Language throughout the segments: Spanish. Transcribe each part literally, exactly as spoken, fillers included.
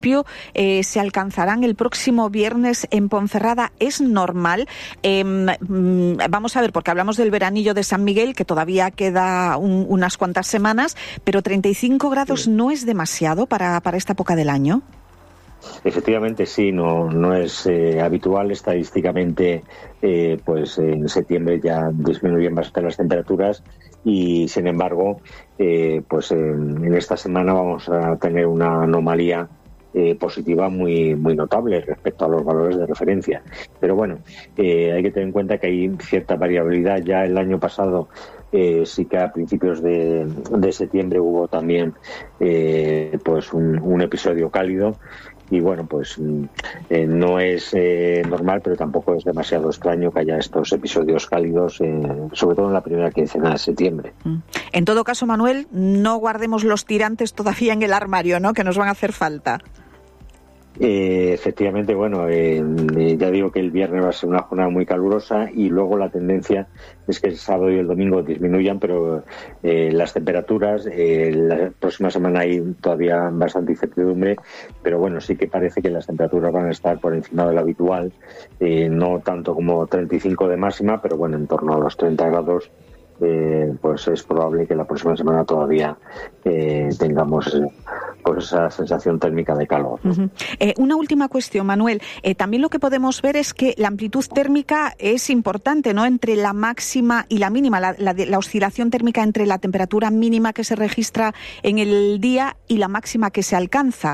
Eh, se alcanzarán el próximo viernes en Ponferrada. ¿Es normal? Eh, vamos a ver, porque hablamos del veranillo de San Miguel, que todavía queda un, unas cuantas semanas, pero treinta y cinco grados no es demasiado para, para esta época del año. Efectivamente, sí, no, no es eh, habitual. Estadísticamente, eh, pues en septiembre ya disminuyen bastante las temperaturas y, sin embargo, eh, pues en, en esta semana vamos a tener una anomalía Eh, positiva muy muy notable respecto a los valores de referencia. Pero bueno, eh, hay que tener en cuenta que hay cierta variabilidad. Ya el año pasado eh, sí que a principios de, de septiembre hubo también eh, pues un, un episodio cálido y bueno, pues eh, no es eh, normal, pero tampoco es demasiado extraño que haya estos episodios cálidos, eh, sobre todo en la primera quincena de septiembre. En todo caso, Manuel, no guardemos los tirantes todavía en el armario, ¿no?, que nos van a hacer falta. Eh, efectivamente, bueno, eh, ya digo que el viernes va a ser una jornada muy calurosa y luego la tendencia es que el sábado y el domingo disminuyan, pero eh, las temperaturas, eh, la próxima semana hay todavía bastante incertidumbre, pero bueno, sí que parece que las temperaturas van a estar por encima de lo habitual, eh, no tanto como treinta y cinco de máxima, pero bueno, en torno a los treinta grados. Eh, pues es probable que la próxima semana todavía eh, tengamos eh, pues esa sensación térmica de calor, ¿no? Uh-huh. Eh, una última cuestión, Manuel. Eh, también lo que podemos ver es que la amplitud térmica es importante, ¿no?, entre la máxima y la mínima, la, la, la oscilación térmica entre la temperatura mínima que se registra en el día y la máxima que se alcanza.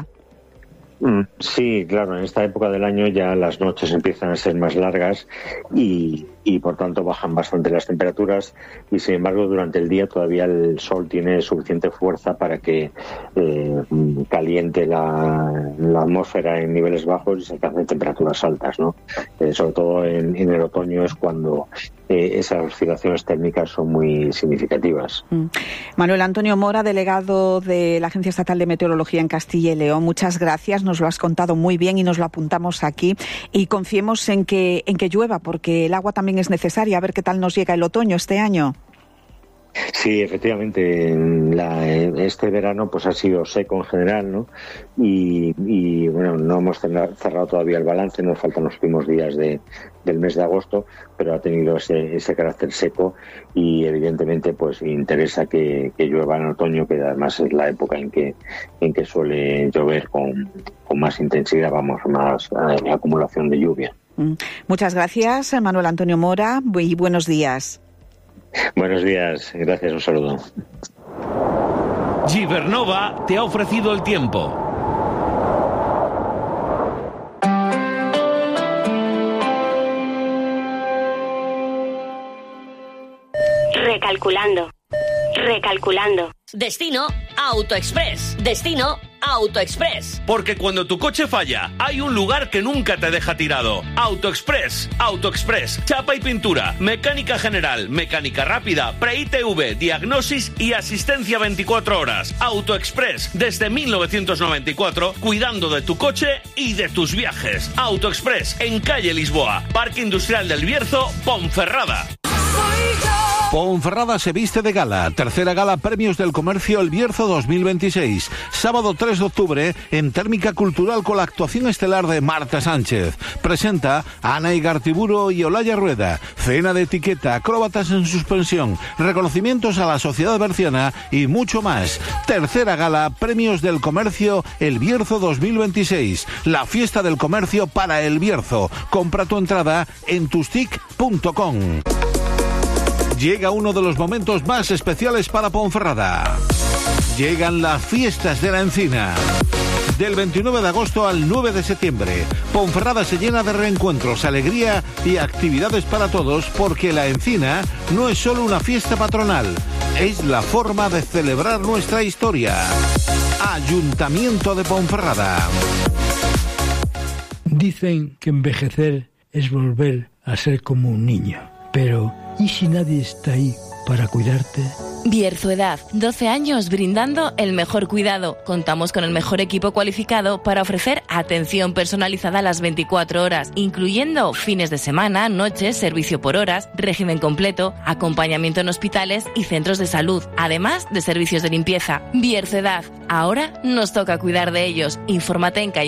Sí, claro, en esta época del año ya las noches empiezan a ser más largas y, y por tanto bajan bastante las temperaturas y sin embargo durante el día todavía el sol tiene suficiente fuerza para que eh, caliente la, la atmósfera en niveles bajos y se alcancen temperaturas altas, ¿no? Eh, sobre todo en, en el otoño es cuando eh, esas oscilaciones térmicas son muy significativas. Mm. Manuel Antonio Mora, delegado de la Agencia Estatal de Meteorología en Castilla y León, muchas gracias. Nos lo has contado muy bien y nos lo apuntamos aquí y confiemos en que en que llueva, porque el agua también es necesaria. A ver qué tal nos llega el otoño este año. Sí, efectivamente, la, este verano pues ha sido seco en general, ¿no? Y, y bueno, no hemos cerrado todavía el balance, nos faltan los últimos días de, del mes de agosto, pero ha tenido ese, ese carácter seco y evidentemente pues interesa que, que llueva en otoño, que además es la época en que en que suele llover con, con más intensidad, vamos, más eh, acumulación de lluvia. Muchas gracias, Manuel Antonio Mora, y buenos días. Buenos días, gracias, un saludo. Gibernova te ha ofrecido el tiempo. Recalculando. Recalculando. Destino AutoExpress. Destino AutoExpress. Porque cuando tu coche falla, hay un lugar que nunca te deja tirado. AutoExpress. AutoExpress. Chapa y pintura. Mecánica general. Mecánica rápida. Pre-I T V. Diagnosis y asistencia veinticuatro horas. AutoExpress. Desde mil novecientos noventa y cuatro, cuidando de tu coche y de tus viajes. AutoExpress. En calle Lisboa. Parque Industrial del Bierzo, Ponferrada. Ponferrada se viste de gala. Tercera gala Premios del Comercio El Bierzo dos mil veintiséis. Sábado tres de octubre en Térmica Cultural con la actuación estelar de Marta Sánchez. Presenta Ana Igartiburu y Olaya Rueda. Cena de etiqueta, acróbatas en suspensión, reconocimientos a la sociedad berciana y mucho más. Tercera gala Premios del Comercio El Bierzo dos mil veintiséis. La fiesta del comercio para El Bierzo. Compra tu entrada en tustic punto com. Llega uno de los momentos más especiales para Ponferrada. Llegan las fiestas de la Encina. Del veintinueve de agosto al nueve de septiembre, Ponferrada se llena de reencuentros, alegría y actividades para todos, porque la Encina no es solo una fiesta patronal, es la forma de celebrar nuestra historia. Ayuntamiento de Ponferrada. Dicen que envejecer es volver a ser como un niño, pero ¿y si nadie está ahí para cuidarte? Bierzo-Edad, doce años brindando el mejor cuidado. Contamos con el mejor equipo cualificado para ofrecer atención personalizada a las veinticuatro horas, incluyendo fines de semana, noches, servicio por horas, régimen completo, acompañamiento en hospitales y centros de salud, además de servicios de limpieza. Bierzo-Edad, ahora nos toca cuidar de ellos. Infórmate en calle